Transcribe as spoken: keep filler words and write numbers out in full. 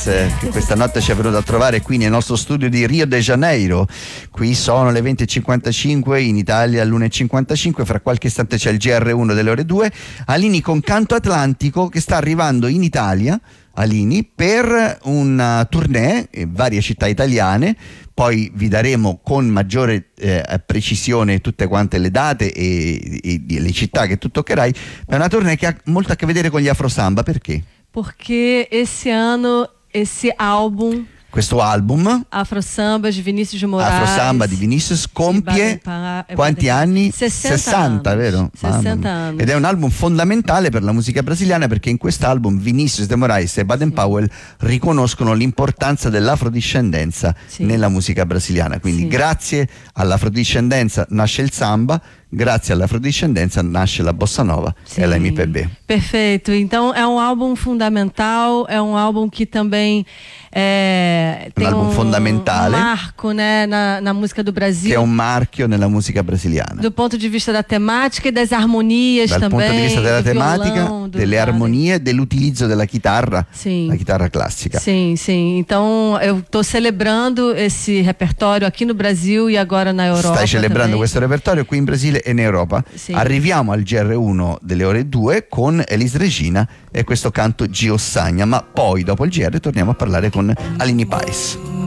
eh, che questa notte ci è venuto a trovare qui nel nostro studio di Rio de Janeiro. Qui sono le venti e cinquantacinque, in Italia l'una e cinquantacinque, fra qualche istante c'è il G R uno delle ore due. Alini con Canto Atlantico, che sta arrivando in Italia, Alini, per una tournée in varie città italiane. Poi vi daremo con maggiore eh, precisione tutte quante le date e, e, e le città che tu toccherai. È una tournée che ha molto a che vedere con gli Afro Samba. Perché? Porque esse ano, esse álbum, questo album Afro Samba di Vinícius de Moraes, Afro Samba di Vinicius, compie quanti anni? sessanta, vero? sessanta anni. Ed è un album fondamentale per la musica brasiliana, perché in quest'album Vinícius de Moraes e Baden Powell riconoscono l'importanza dell'afrodiscendenza sì. nella musica brasiliana. Quindi sì. grazie all'afrodiscendenza nasce il samba, grazie all'afrodiscendenza nasce la bossa nova Sim, e la M P B. Perfeito. Então é um álbum fundamental, é um álbum que também é, tem um álbum um, fondamentale, um marco, né, na, na música do Brasil. Che è un marchio nella musica brasiliana. Do ponto di vista da temática e das harmonias Dal também. Dal punto di vista della do tematica, violão, delle do armonie, dell'utilizzo della chitarra, sim. la chitarra classica. Sim, sim. Então eu estou celebrando esse repertório aqui no Brasil e agora na Europa. Stai celebrando também. questo repertorio qui in Brasile e in Europa. Sì. Arriviamo al G R uno delle ore due con Elis Regina e questo canto Giossagna, ma poi dopo il G R torniamo a parlare con Alini Pais.